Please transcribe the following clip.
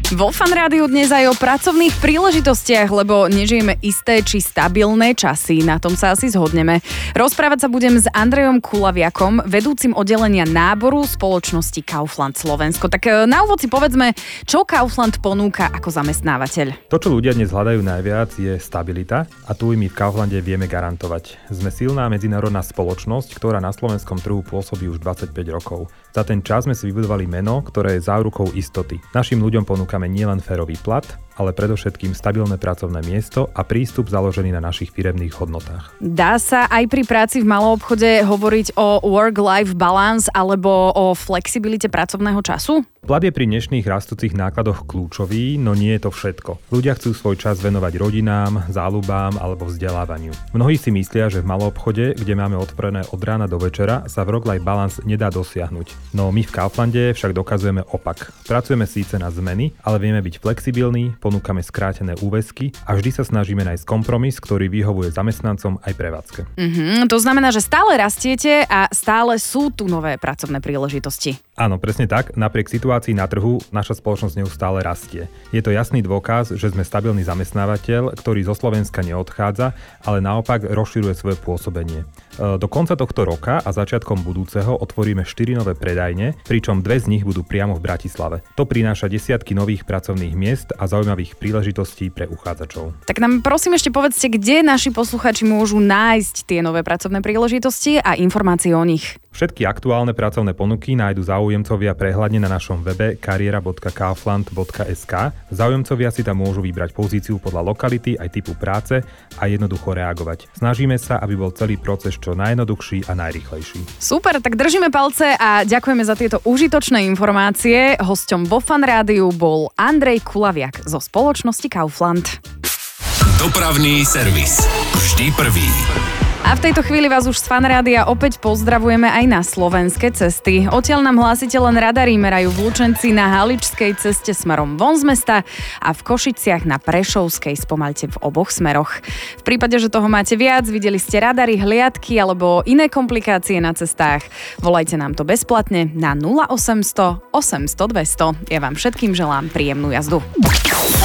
Vo Fan Rádiu dnes aj o pracovných príležitostiach, lebo nežijeme isté či stabilné časy, na tom sa asi zhodneme. Rozprávať sa budem s Andrejom Kulaviakom, vedúcim oddelenia náboru spoločnosti Kaufland Slovensko. Tak na úvod si povedzme, čo Kaufland ponúka ako zamestnávateľ. To, čo ľudia dnes hľadajú najviac, je stabilita a tu my v Kauflande vieme garantovať. Sme silná medzinárodná spoločnosť, ktorá na slovenskom trhu pôsobí už 25 rokov. Za ten čas sme si vybudovali meno, ktoré je zárukou istoty. Našim ľuďom ponúkame nielen férový plat, ale predovšetkým stabilné pracovné miesto a prístup založený na našich firemných hodnotách. Dá sa aj pri práci v maloobchode hovoriť o work-life balance alebo o flexibilite pracovného času? Plat je pri dnešných rastúcich nákladoch kľúčový, no nie je to všetko. Ľudia chcú svoj čas venovať rodinám, záľubám alebo vzdelávaniu. Mnohí si myslia, že v maloobchode, kde máme otvorené od rána do večera, sa work-life balance nedá dosiahnuť. No my v Kauflande však dokazujeme opak. Pracujeme síce na zmeny, ale vieme byť flexibilní, ponúkame skrátené úväzky a vždy sa snažíme nájsť kompromis, ktorý vyhovuje zamestnancom aj prevádzke. To znamená, že stále rastiete a stále sú tu nové pracovné príležitosti. Áno, presne tak. Napriek situácii na trhu naša spoločnosť neustále rastie. Je to jasný dôkaz, že sme stabilný zamestnávateľ, ktorý zo Slovenska neodchádza, ale naopak rozširuje svoje pôsobenie. Do konca tohto roka a začiatkom budúceho otvoríme 4 nové predajne, pričom 2 z nich budú priamo v Bratislave. To prináša desiatky nových pracovných miest a zaujímavých príležitostí pre uchádzačov. Tak nám prosím ešte povedzte, kde naši posluchači môžu nájsť tie nové pracovné príležitosti a informácie o nich. Všetky aktuálne pracovné ponuky nájdu záujemcovia prehľadne na našom webe kariera.kaufland.sk. Záujemcovia si tam môžu vybrať pozíciu podľa lokality aj typu práce a jednoducho reagovať. Snažíme sa, aby bol celý proces čo najjednoduchší a najrýchlejší. Super, tak držíme palce a ďakujeme za tieto užitočné informácie. Hosťom vo Fan Rádiu bol Andrej Kulaviak zo spoločnosti Kaufland. Dopravný servis. Vždy prvý. A v tejto chvíli vás už z Fan Rádia opäť pozdravujeme aj na slovenské cesty. Odtiaľ nám hlásite len radary merajú v Lučenci na Haličskej ceste smerom von z mesta a v Košiciach na Prešovskej spomaľte v oboch smeroch. V prípade, že toho máte viac, videli ste radary, hliadky alebo iné komplikácie na cestách, volajte nám to bezplatne na 0800 800 200. Ja vám všetkým želám príjemnú jazdu.